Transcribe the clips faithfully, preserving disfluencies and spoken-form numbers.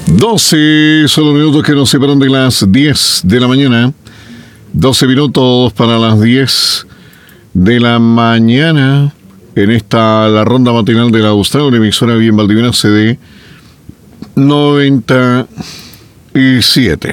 doce son los minutos que nos separan de las diez de la mañana. doce minutos para las diez de la mañana. En esta, la ronda matinal de la Austral, una emisora bien Valdiviana C D noventa y siete.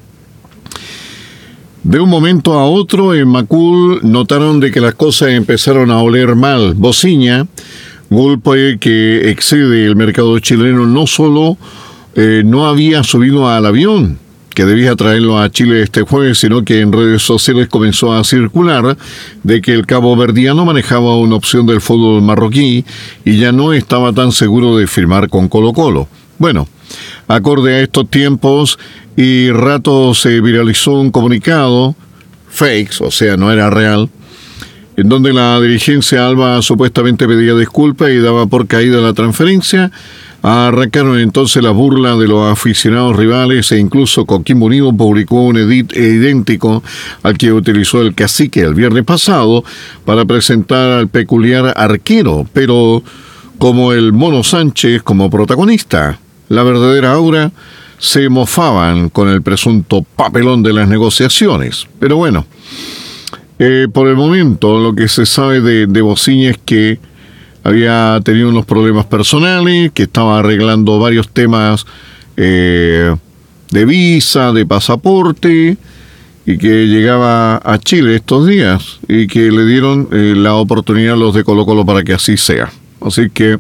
De un momento a otro, en Macul notaron de que las cosas empezaron a oler mal. Bociña, golpe que excede el mercado chileno, no solo eh, no había subido al avión que debía traerlo a Chile este jueves, sino que en redes sociales comenzó a circular de que el caboverdiano manejaba una opción del fútbol marroquí y ya no estaba tan seguro de firmar con Colo-Colo. Bueno, acorde a estos tiempos y rato se viralizó un comunicado, fakes, o sea, no era real, en donde la dirigencia alba supuestamente pedía disculpas y daba por caída la transferencia. Arrancaron entonces la burla de los aficionados rivales e incluso Coquimbo Unido publicó un edit idéntico al que utilizó el Cacique el viernes pasado para presentar al peculiar arquero, pero como el Mono Sánchez como protagonista. La verdadera aura se mofaban con el presunto papelón de las negociaciones. Pero bueno, eh, por el momento lo que se sabe de, de Bociña es que había tenido unos problemas personales, que estaba arreglando varios temas eh, de visa, de pasaporte, y que llegaba a Chile estos días, y que le dieron eh, la oportunidad a los de Colo-Colo para que así sea. Así que,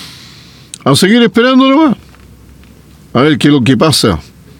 a seguir esperando nomás, a ver qué es lo que pasa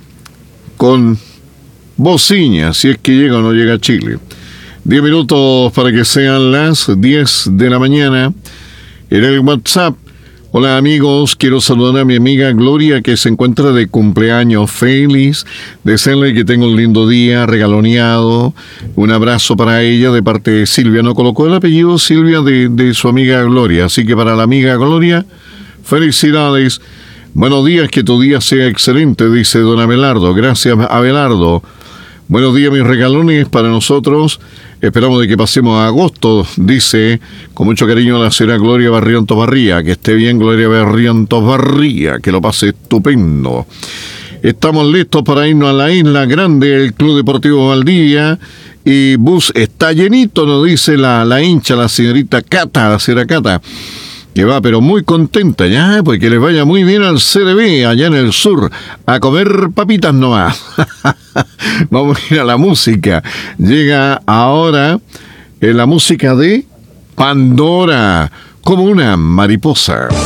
con Bociña, si es que llega o no llega a Chile. Diez minutos para que sean las diez de la mañana. En el WhatsApp, hola amigos, quiero saludar a mi amiga Gloria que se encuentra de cumpleaños feliz, desearle que tenga un lindo día, regaloneado, un abrazo para ella de parte de Silvia, no colocó el apellido Silvia de, de su amiga Gloria, así que para la amiga Gloria, felicidades, buenos días, que tu día sea excelente, dice don Abelardo, gracias Abelardo. Buenos días, mis regalones para nosotros. Esperamos de que pasemos a agosto, dice con mucho cariño la señora Gloria Barrientos Barría. Que esté bien, Gloria Barrientos Barría, que lo pase estupendo. Estamos listos para irnos a la Isla Grande, el Club Deportivo Valdivia. Y bus está llenito, nos dice la, la hincha, la señorita Cata, la señora Cata. Que va, pero muy contenta, ya, pues que les vaya muy bien al C D B, allá en el sur, a comer papitas nomás. Vamos a ir a la música. Llega ahora eh, la música de Pandora, como una mariposa.